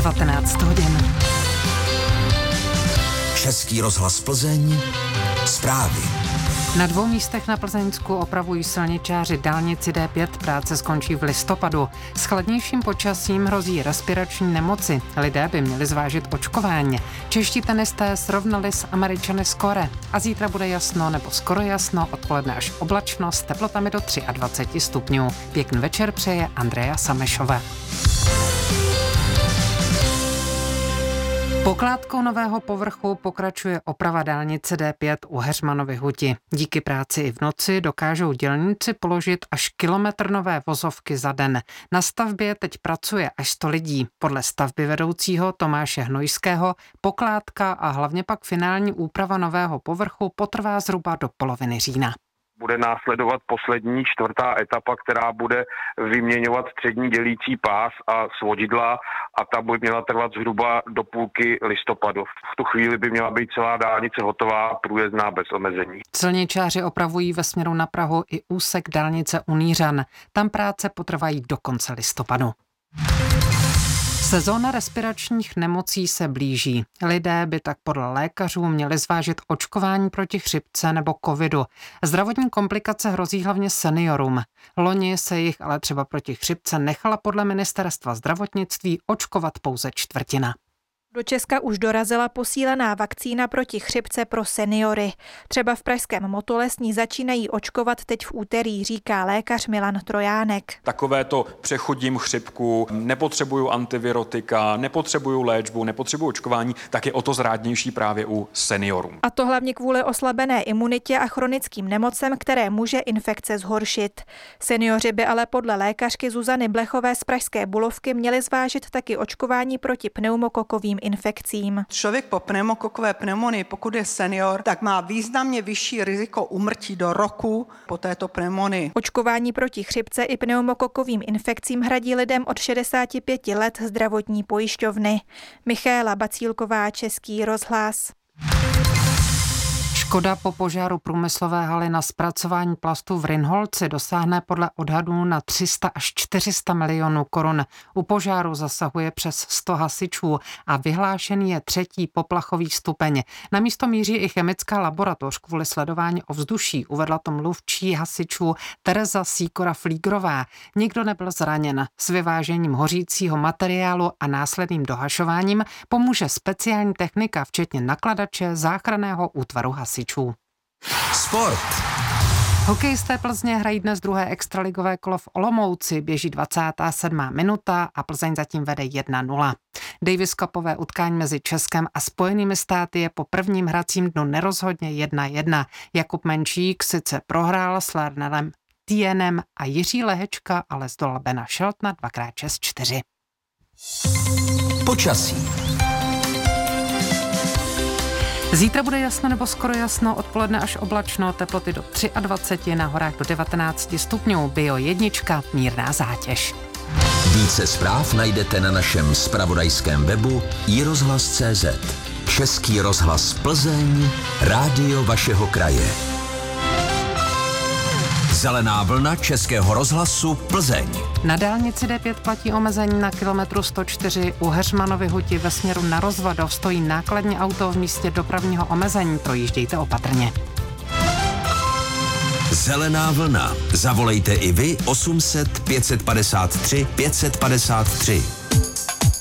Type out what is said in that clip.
19 hodin. Český rozhlas Plzeň, zprávy. Na 2 místech na Plzeňsku opravují silničáři dálnici D5, práce skončí v listopadu. S chladnějším počasím hrozí respirační nemoci. Lidé by měli zvážit očkování. Čeští tenisté srovnali s Američany skóre. A zítra bude jasno nebo skoro jasno, odpoledne až oblačno s teplotami do 23 stupňů. Pěkný večer přeje Andrea Samešová. Pokládkou nového povrchu pokračuje oprava dálnice D5 u Heřmanovy huti. Díky práci i v noci dokážou dělníci položit až kilometr nové vozovky za den. Na stavbě teď pracuje až 100 lidí. Podle stavbyvedoucího Tomáše Hnojského pokládka a hlavně pak finální úprava nového povrchu potrvá zhruba do poloviny října. Bude následovat poslední 4. etapa, která bude vyměňovat střední dělící pás a svodidla a ta by měla trvat zhruba do půlky listopadu. V tu chvíli by měla být celá dálnice hotová, průjezdná bez omezení. Silničáři opravují ve směru na Prahu i úsek dálnice u Nířan. Tam práce potrvají do konce listopadu. Sezóna respiračních nemocí se blíží. Lidé by tak podle lékařů měli zvážit očkování proti chřipce nebo covidu. Zdravotní komplikace hrozí hlavně seniorům. Loni se jich ale třeba proti chřipce nechala podle ministerstva zdravotnictví očkovat pouze 1/4. Do Česka už dorazila posílená vakcína proti chřipce pro seniory. Třeba v pražském Motole s ní začínají očkovat teď v úterý, říká lékař Milan Trojánek. Takovéto přechodím chřipku, nepotřebuju antivirotika, nepotřebuju léčbu, nepotřebuju očkování, tak je o to zrádnější právě u seniorů. A to hlavně kvůli oslabené imunitě a chronickým nemocem, které může infekce zhoršit. Seniori by ale podle lékařky Zuzany Blechové z pražské Bulovky měli zvážit taky očkování proti pneumokokovým infekcím. Člověk po pneumokokové pneumonii, pokud je senior, tak má významně vyšší riziko úmrtí do roku po této pneumonii. Očkování proti chřipce i pneumokokovým infekcím hradí lidem od 65 let zdravotní pojišťovny. Michaela Bacílková, Český rozhlas. Škoda po požáru průmyslové haly na zpracování plastu v Rynholci dosáhne podle odhadů na 300 až 400 milionů korun. U požáru zasahuje přes 100 hasičů a vyhlášený je 3. poplachový stupeň. Na místo míří i chemická laboratoř kvůli sledování ovzduší, uvedla to mluvčí hasičů Tereza Sýkora-Flígrová. Nikdo nebyl zraněn. S vyvážením hořícího materiálu a následným dohašováním pomůže speciální technika, včetně nakladače záchranného útvaru hasičů. Sport. Hokejisté Plzně hrají dnes druhé extraligové kolo v Olomouci, běží 27. minuta a Plzeň zatím vede 1-0. Davis Cupové utkání mezi Českem a Spojenými státy je po prvním hracím dnu nerozhodně 1-1. Jakub Menšík sice prohrál s Lernerem Tienem a Jiří Lehečka ale zdolal Bena Sheltona 2x6-4. Počasí. Zítra bude jasno nebo skoro jasno, odpoledne až oblačno, teploty do 23, na horách do 19 stupňů, Bio 1, mírná zátěž. Více zpráv najdete na našem zpravodajském webu iRozhlas.cz. Český rozhlas Plzeň, rádio vašeho kraje. Zelená vlna Českého rozhlasu Plzeň. Na dálnici D5 platí omezení na kilometru 104. U Heřmanovy huti ve směru na Rozvadov stojí nákladní auto v místě dopravního omezení. Projíždějte opatrně. Zelená vlna. Zavolejte i vy 800 553 553.